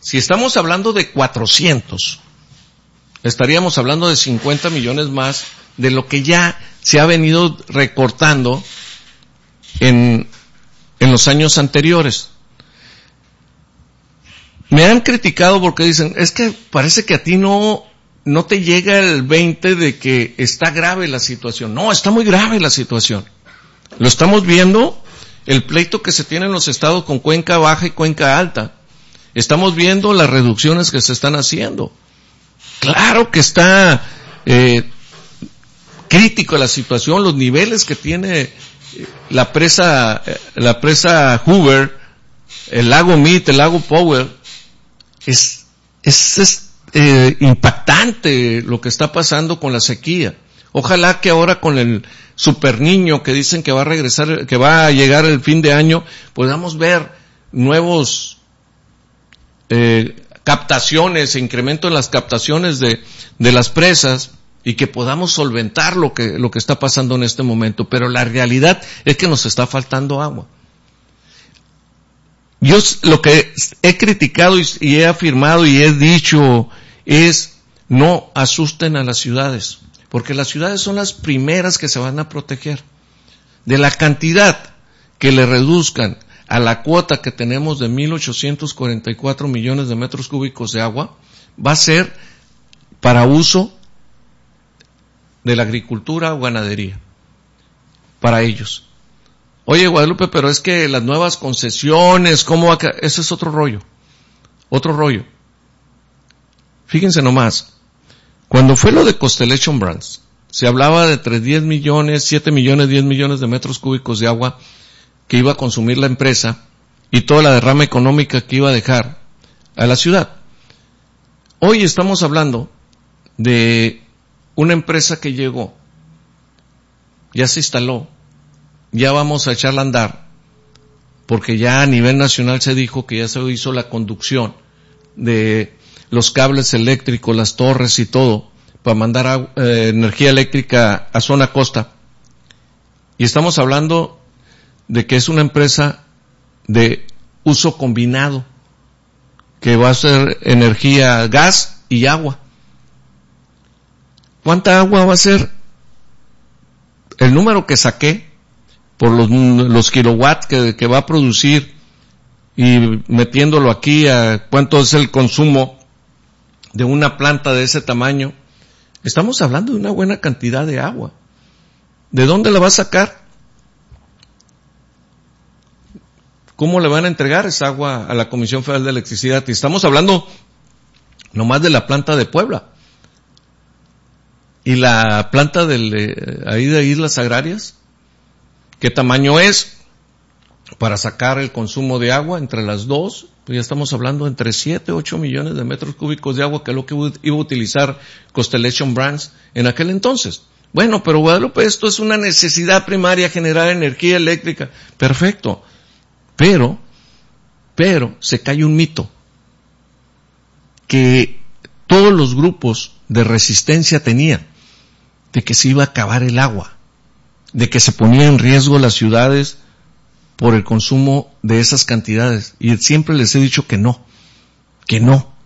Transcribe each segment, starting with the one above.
Si estamos hablando de 400, estaríamos hablando de 50 millones más de lo que ya se ha venido recortando en los años anteriores. Me han criticado porque dicen, es que parece que a ti no te llega el 20 de que está grave la situación. No, está muy grave la situación. Lo estamos viendo, el pleito que se tiene en los estados con Cuenca Baja y Cuenca Alta. Estamos viendo las reducciones que se están haciendo. Claro que está crítico la situación, los niveles que tiene la presa Hoover, el lago Mead, el lago Powell, es impactante lo que está pasando con la sequía. Ojalá que ahora con el Super Niño que dicen que va a regresar, que va a llegar el fin de año, podamos ver nuevos captaciones, incremento en las captaciones de las presas y que podamos solventar lo que está pasando en este momento. Pero la realidad es que nos está faltando agua. Yo lo que he criticado y he afirmado y he dicho es no asusten a las ciudades, porque las ciudades son las primeras que se van a proteger. De la cantidad que le reduzcan a la cuota que tenemos de 1,844 millones de metros cúbicos de agua, va a ser para uso de la agricultura o ganadería, para ellos. Oye, Guadalupe, pero es que las nuevas concesiones, ¿cómo va a quedar? Eso es otro rollo. Fíjense nomás, cuando fue lo de Constellation Brands, se hablaba de entre 10 millones, 7 millones, 10 millones de metros cúbicos de agua que iba a consumir la empresa y toda la derrama económica que iba a dejar a la ciudad. Hoy estamos hablando de una empresa que llegó, ya se instaló, ya vamos a echarla a andar, porque ya a nivel nacional se dijo que ya se hizo la conducción de los cables eléctricos, las torres y todo, para mandar energía eléctrica a zona costa. Y estamos hablando de que es una empresa de uso combinado, que va a ser energía, gas y agua. ¿Cuánta agua va a ser? El número que saqué por los kilowatts que va a producir y metiéndolo aquí a cuánto es el consumo de una planta de ese tamaño, estamos hablando de una buena cantidad de agua. ¿De dónde la va a sacar? ¿Cómo le van a entregar esa agua a la Comisión Federal de Electricidad? Y estamos hablando nomás de la planta de Puebla. Y la planta ahí de Islas Agrarias, ¿qué tamaño es? Para sacar el consumo de agua entre las dos, pues ya estamos hablando entre 7, 8 millones de metros cúbicos de agua, que es lo que iba a utilizar Constellation Brands en aquel entonces. Bueno, pero Guadalupe, esto es una necesidad primaria, generar energía eléctrica. Perfecto. Pero se cae un mito que todos los grupos de resistencia tenían, de que se iba a acabar el agua, de que se ponía en riesgo las ciudades por el consumo de esas cantidades. Y siempre les he dicho que no, que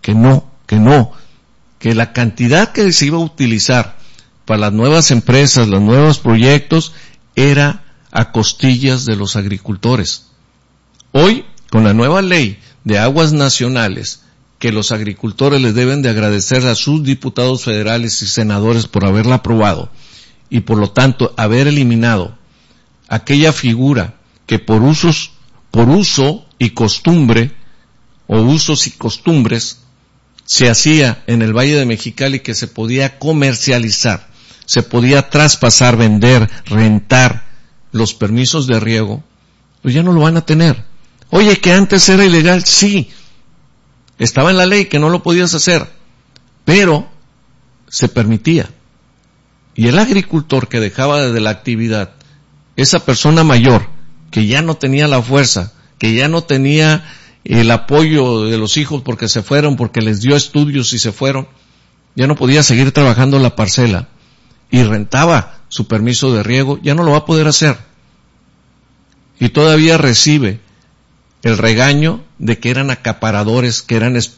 la cantidad que se iba a utilizar para las nuevas empresas, los nuevos proyectos, era a costillas de los agricultores. Hoy, con la nueva ley de aguas nacionales, que los agricultores les deben de agradecer a sus diputados federales y senadores por haberla aprobado, y por lo tanto haber eliminado aquella figura que por uso y costumbre, o usos y costumbres, se hacía en el Valle de Mexicali, que se podía comercializar, se podía traspasar, vender, rentar los permisos de riego, pues ya no lo van a tener. Oye, que antes era ilegal, sí, estaba en la ley que no lo podías hacer, pero se permitía. Y el agricultor que dejaba de la actividad, esa persona mayor, que ya no tenía la fuerza, que ya no tenía el apoyo de los hijos porque se fueron, porque les dio estudios y se fueron, ya no podía seguir trabajando la parcela y rentaba su permiso de riego, ya no lo va a poder hacer. Y todavía recibe el regaño de que eran acaparadores, que eran